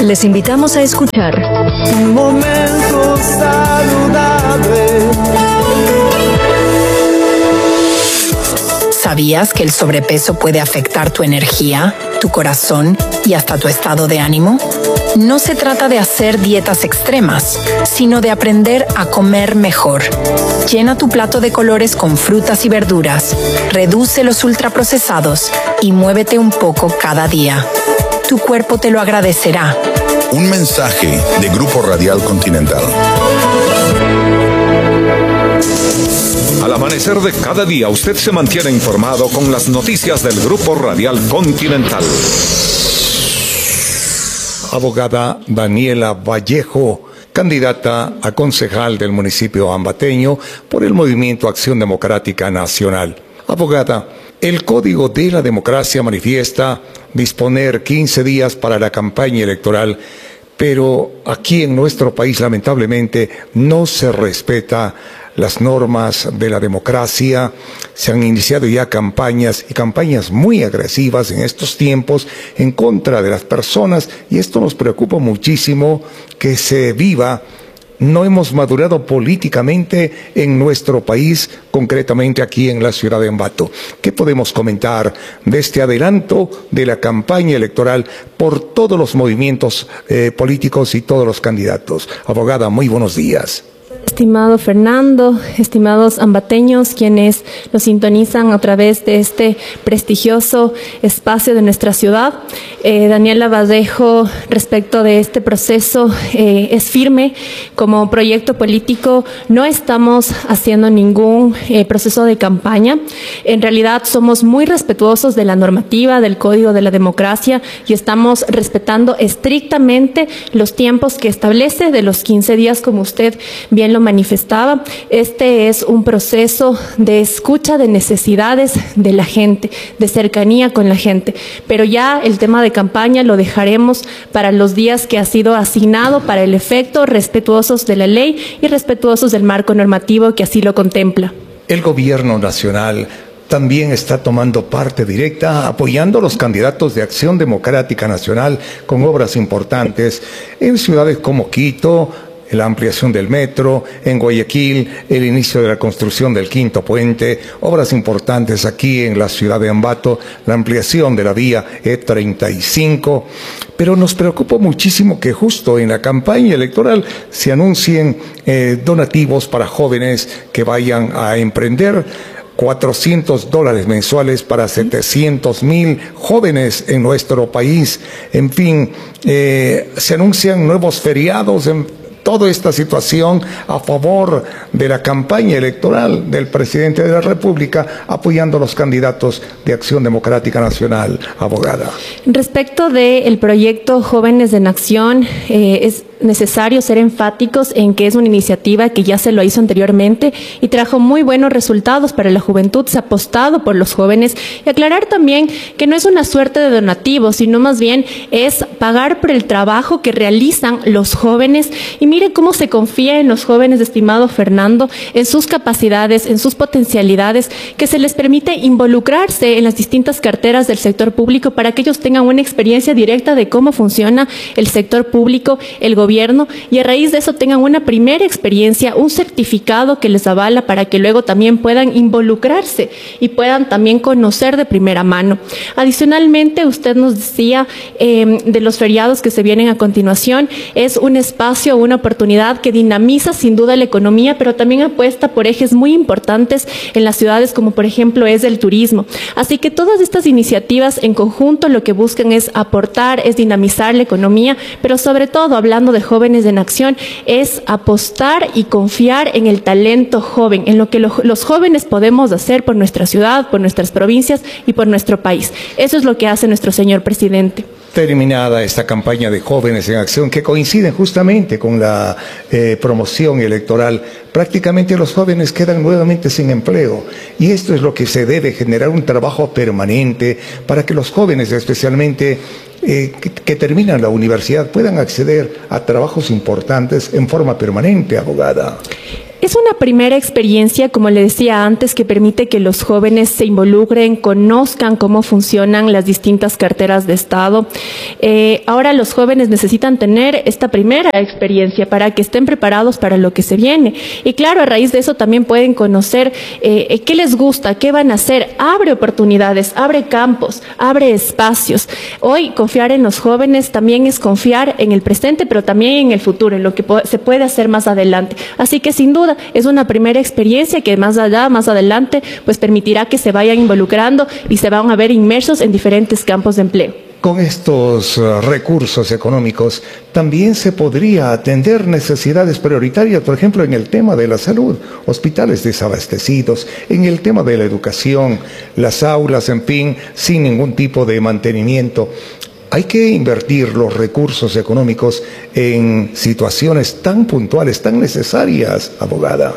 Les invitamos a escuchar Un momento saludable. ¿Sabías que el sobrepeso puede afectar tu energía, tu corazón y hasta tu estado de ánimo? No se trata de hacer dietas extremas, sino de aprender a comer mejor. Llena tu plato de colores con frutas y verduras, reduce los ultraprocesados y muévete un poco cada día. Tu cuerpo te lo agradecerá. Un mensaje de Grupo Radial Continental. Al amanecer de cada día, usted se mantiene informado con las noticias del Grupo Radial Continental. Abogada Daniela Vallejo, candidata a concejal del municipio ambateño por el Movimiento Acción Democrática Nacional. Abogada, el Código de la Democracia manifiesta disponer 15 días para la campaña electoral, pero aquí en nuestro país lamentablemente no se respeta las normas de la democracia. Se han iniciado ya campañas y campañas muy agresivas en estos tiempos en contra de las personas, y esto nos preocupa muchísimo que se viva. No hemos madurado políticamente en nuestro país, concretamente aquí en la ciudad de Ambato. ¿Qué podemos comentar de este adelanto de la campaña electoral por todos los movimientos políticos y todos los candidatos? Abogada, muy buenos días. Estimado Fernando, estimados ambateños, quienes nos sintonizan a través de este prestigioso espacio de nuestra ciudad, Daniela Vallejo, respecto de este proceso, es firme. Como proyecto político no estamos haciendo ningún proceso de campaña. En realidad somos muy respetuosos de la normativa, del Código de la Democracia, y estamos respetando estrictamente los tiempos que establece de los 15 días, como usted bien lo manifestaba. Este es un proceso de escucha de necesidades de la gente, de cercanía con la gente, pero ya el tema de campaña lo dejaremos para los días que ha sido asignado para el efecto, respetuosos de la ley y respetuosos del marco normativo que así lo contempla. El gobierno nacional también está tomando parte directa, apoyando a los candidatos de Acción Democrática Nacional con obras importantes en ciudades como Quito, la ampliación del metro, en Guayaquil, el inicio de la construcción del quinto puente, obras importantes aquí en la ciudad de Ambato, la ampliación de la vía E35, pero nos preocupa muchísimo que justo en la campaña electoral se anuncien donativos para jóvenes que vayan a emprender. $400 mensuales para 700,000 jóvenes en nuestro país. En fin, se anuncian nuevos feriados, toda esta situación a favor de la campaña electoral del presidente de la República, apoyando a los candidatos de Acción Democrática Nacional. Abogada. Respecto del proyecto Jóvenes en Acción, es necesario ser enfáticos en que es una iniciativa que ya se lo hizo anteriormente y trajo muy buenos resultados para la juventud. Se ha apostado por los jóvenes, y aclarar también que no es una suerte de donativo, sino más bien es pagar por el trabajo que realizan los jóvenes. Y mire cómo se confía en los jóvenes, estimado Fernando, en sus capacidades, en sus potencialidades, que se les permite involucrarse en las distintas carteras del sector público para que ellos tengan una experiencia directa de cómo funciona el sector público, el gobierno, y a raíz de eso tengan una primera experiencia, un certificado que les avala para que luego también puedan involucrarse y puedan también conocer de primera mano. Adicionalmente, usted nos decía de los feriados que se vienen a continuación. Es un espacio, una oportunidad que dinamiza sin duda la economía, pero también apuesta por ejes muy importantes en las ciudades, como por ejemplo es el turismo. Así que todas estas iniciativas en conjunto lo que buscan es aportar, es dinamizar la economía, pero sobre todo, hablando de Jóvenes en Acción, es apostar y confiar en el talento joven, en lo que los jóvenes podemos hacer por nuestra ciudad, por nuestras provincias y por nuestro país. Eso es lo que hace nuestro señor presidente. Terminada esta campaña de Jóvenes en Acción, que coincide justamente con la promoción electoral, prácticamente los jóvenes quedan nuevamente sin empleo, y esto es lo que se debe generar, un trabajo permanente para que los jóvenes, especialmente que terminan la universidad, puedan acceder a trabajos importantes en forma permanente, abogada. Es una primera experiencia, como le decía antes, que permite que los jóvenes se involucren, conozcan cómo funcionan las distintas carteras de Estado. Ahora los jóvenes necesitan tener esta primera experiencia para que estén preparados para lo que se viene. Y claro, a raíz de eso también pueden conocer qué les gusta, qué van a hacer. Abre oportunidades, abre campos, abre espacios. Hoy confiar en los jóvenes también es confiar en el presente, pero también en el futuro, en lo que se puede hacer más adelante. Así que sin duda es una primera experiencia que más allá, más adelante, pues permitirá que se vayan involucrando y se van a ver inmersos en diferentes campos de empleo. Con estos recursos económicos también se podría atender necesidades prioritarias, por ejemplo, en el tema de la salud, hospitales desabastecidos, en el tema de la educación, las aulas, en fin, sin ningún tipo de mantenimiento. Hay que invertir los recursos económicos en situaciones tan puntuales, tan necesarias, abogada.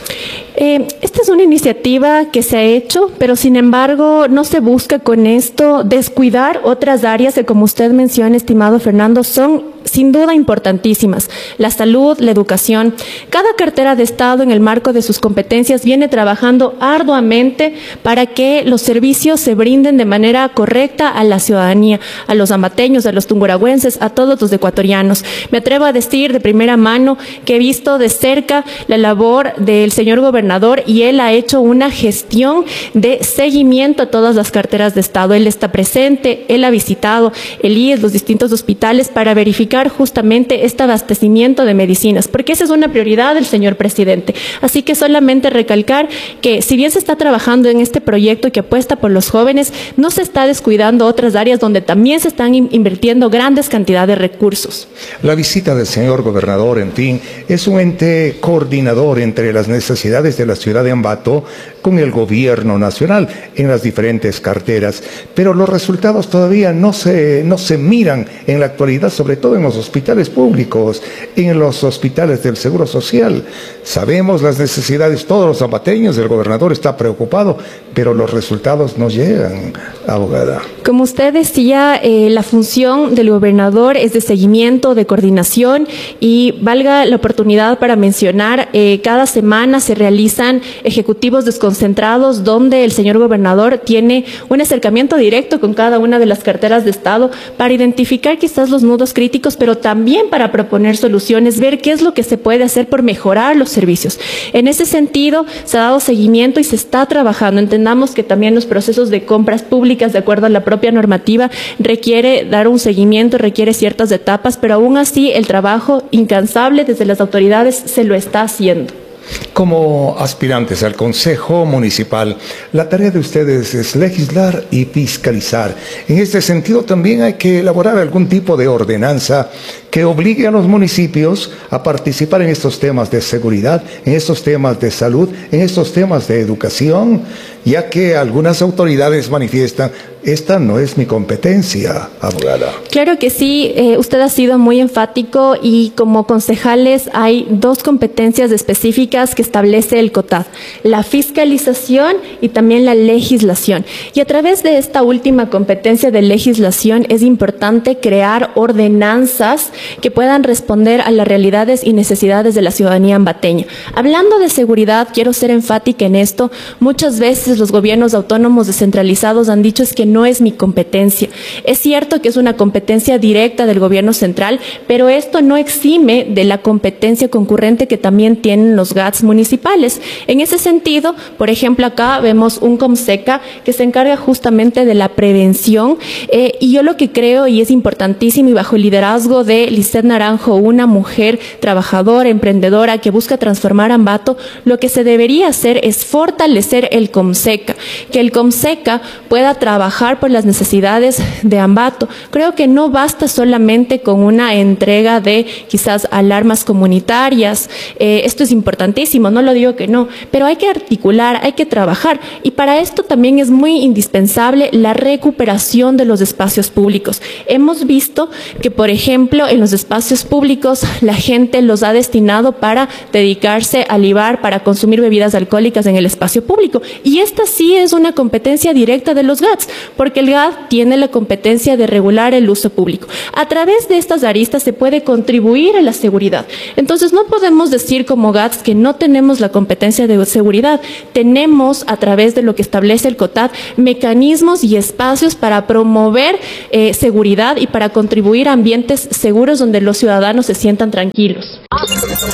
Esta es una iniciativa que se ha hecho, pero sin embargo no se busca con esto descuidar otras áreas que, como usted menciona, estimado Fernando, son sin duda importantísimas. La salud, la educación. Cada cartera de Estado, en el marco de sus competencias, viene trabajando arduamente para que los servicios se brinden de manera correcta a la ciudadanía, a los ambateños, a los tungurahüenses, a todos los ecuatorianos. Me atrevo a decir de primera mano que he visto de cerca la labor del señor gobernador y él ha hecho una gestión de seguimiento a todas las carteras de Estado. Él está presente, él ha visitado el IES, los distintos hospitales, para verificar justamente este abastecimiento de medicinas, porque esa es una prioridad del señor presidente. Así que solamente recalcar que si bien se está trabajando en este proyecto que apuesta por los jóvenes, no se está descuidando otras áreas donde también se están invirtiendo grandes cantidades de recursos. La visita del señor gobernador, en fin, es un ente coordinador entre las necesidades de la ciudad de Ambato con el gobierno nacional en las diferentes carteras, pero los resultados todavía no se miran en la actualidad, sobre todo en los hospitales públicos, en los hospitales del Seguro Social. Sabemos las necesidades, todos los ambateños, el gobernador está preocupado, pero los resultados no llegan, abogada. Como usted decía, la función del gobernador es de seguimiento, de coordinación, y valga la oportunidad para mencionar, cada semana se realizan ejecutivos desconcentrados donde el señor gobernador tiene un acercamiento directo con cada una de las carteras de Estado para identificar quizás los nudos críticos, pero también para proponer soluciones, ver qué es lo que se puede hacer por mejorar los servicios. En ese sentido, se ha dado seguimiento y se está trabajando. Entendamos que también los procesos de compras públicas, de acuerdo a la propia normativa, requiere dar un seguimiento, requiere ciertas etapas, pero aún así el trabajo incansable desde las autoridades se lo está haciendo. Como aspirantes al Consejo Municipal, la tarea de ustedes es legislar y fiscalizar. En este sentido, también hay que elaborar algún tipo de ordenanza que obligue a los municipios a participar en estos temas de seguridad, en estos temas de salud, en estos temas de educación, ya que algunas autoridades manifiestan: esta no es mi competencia, abogada. Claro que sí, usted ha sido muy enfático, y como concejales hay dos competencias específicas que establece el COTAD: la fiscalización y también la legislación. Y a través de esta última competencia de legislación es importante crear ordenanzas que puedan responder a las realidades y necesidades de la ciudadanía ambateña. Hablando de seguridad, quiero ser enfática en esto. Muchas veces los gobiernos autónomos descentralizados han dicho: es que no es mi competencia. Es cierto que es una competencia directa del gobierno central, pero esto no exime de la competencia concurrente que también tienen los GATS municipales. En ese sentido, por ejemplo, acá vemos un COMSECA que se encarga justamente de la prevención, y yo lo que creo, y es importantísimo, y bajo el liderazgo de Lisset Naranjo, una mujer trabajadora, emprendedora, que busca transformar Ambato, lo que se debería hacer es fortalecer el COMSECA, que el COMSECA pueda trabajar por las necesidades de Ambato. Creo que no basta solamente con una entrega de quizás alarmas comunitarias. Esto es importantísimo, no lo digo que no, pero hay que articular, hay que trabajar, y para esto también es muy indispensable la recuperación de los espacios públicos. Hemos visto que, por ejemplo, en los espacios públicos la gente los ha destinado para dedicarse al IVAR, para consumir bebidas alcohólicas en el espacio público, y esta sí es una competencia directa de los GATS. porque el GAD tiene la competencia de regular el uso público. A través de estas aristas se puede contribuir a la seguridad. Entonces no podemos decir como GADS que no tenemos la competencia de seguridad. Tenemos, a través de lo que establece el COTAD, mecanismos y espacios para promover seguridad y para contribuir a ambientes seguros donde los ciudadanos se sientan tranquilos.